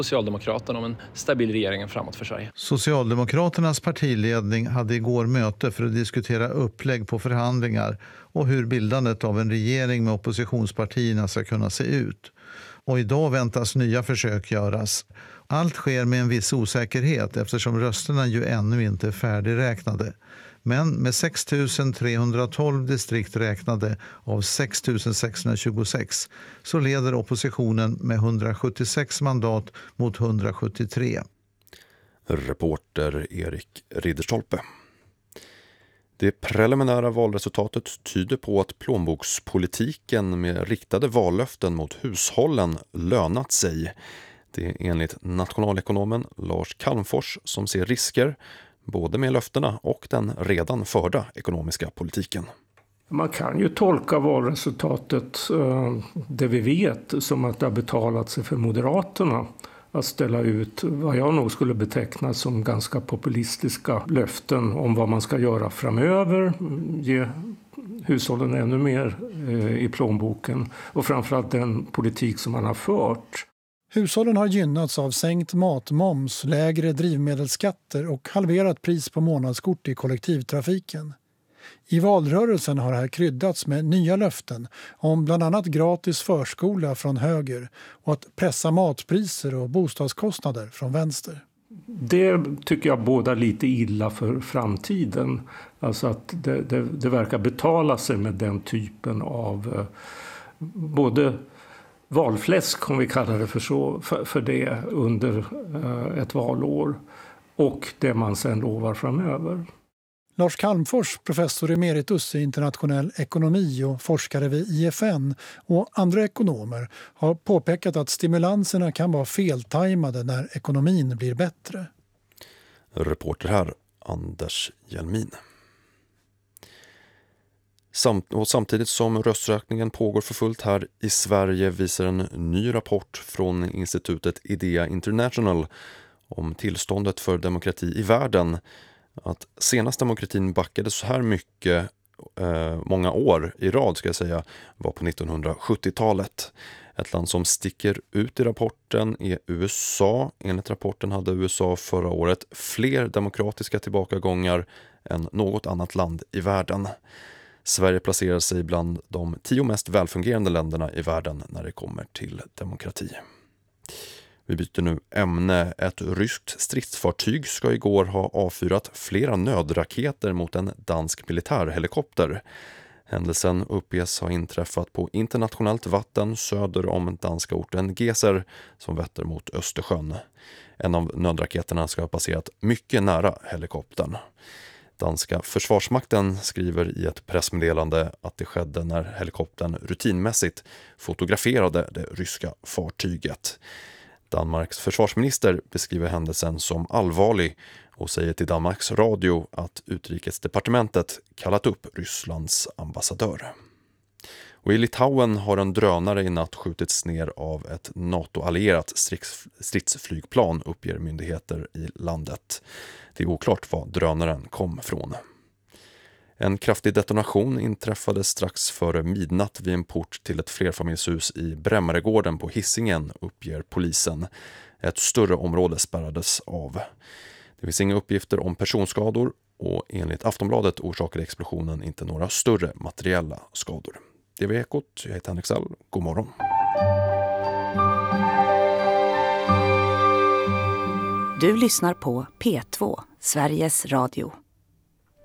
Socialdemokraterna om en stabil regering framåt för Sverige. Socialdemokraternas partiledning hade igår möte för att diskutera upplägg på förhandlingar och hur bildandet av en regering med oppositionspartierna ska kunna se ut. Och idag väntas nya försök göras. Allt sker med en viss osäkerhet eftersom rösterna ju ännu inte är färdigräknade. Men med 6 312 distrikt räknade av 6 626 så leder oppositionen med 176 mandat mot 173. Reporter Erik Ridderstolpe. Det preliminära valresultatet tyder på att plånbokspolitiken med riktade vallöften mot hushållen lönat sig. Det är enligt nationalekonomen Lars Calmfors som ser risker både med löftena och den redan förda ekonomiska politiken. Man kan ju tolka valresultatet, det vi vet, som att det har betalat sig för Moderaterna att ställa ut vad jag nog skulle beteckna som ganska populistiska löften om vad man ska göra framöver, ge hushållen ännu mer i plånboken och framförallt den politik som man har fört. Hushållen har gynnats av sänkt matmoms, lägre drivmedelsskatter och halverat pris på månadskort i kollektivtrafiken. I valrörelsen har det här kryddats med nya löften om bland annat gratis förskola från höger och att pressa matpriser och bostadskostnader från vänster. Det tycker jag bådar lite illa för framtiden. Alltså att det verkar betala sig med den typen av både valfläsk, om vi kallar det för det, under ett valår och det man sen lovar framöver. Lars Calmfors, professor emeritus i internationell ekonomi och forskare vid IFN och andra ekonomer har påpekat att stimulanserna kan vara feltajmade när ekonomin blir bättre. Reporter här, Anders Hjelmin. Samtidigt som rösträkningen pågår för fullt här i Sverige visar en ny rapport från institutet IDEA International om tillståndet för demokrati i världen att senast demokratin backade så här mycket många år i rad ska jag säga var på 1970-talet. Ett land som sticker ut i rapporten är USA. Enligt rapporten hade USA förra året fler demokratiska tillbakagångar än något annat land i världen. Sverige placerar sig bland de 10 mest välfungerande länderna i världen när det kommer till demokrati. Vi byter nu ämne. Ett ryskt stridsfartyg ska igår ha avfyrat flera nödraketer mot en dansk militärhelikopter. Händelsen uppges ha inträffat på internationellt vatten söder om danska orten Geser som vetter mot Östersjön. En av nödraketerna ska ha passerat mycket nära helikoptern. Danska försvarsmakten skriver i ett pressmeddelande att det skedde när helikoptern rutinmässigt fotograferade det ryska fartyget. Danmarks försvarsminister beskriver händelsen som allvarlig och säger till Danmarks radio att utrikesdepartementet kallat upp Rysslands ambassadör. Och i Litauen har en drönare i natt skjutits ner av ett NATO-allierat stridsflygplan, uppger myndigheter i landet. Det är oklart var drönaren kom från. En kraftig detonation inträffade strax före midnatt vid en port till ett flerfamiljshus i Brämmaregården på Hisingen, uppger polisen. Ett större område spärrades av. Det finns inga uppgifter om personskador och enligt Aftonbladet orsakade explosionen inte några större materiella skador. Det var Ekot, jag heter Henrik Sall. God morgon. Du lyssnar på P2, Sveriges Radio.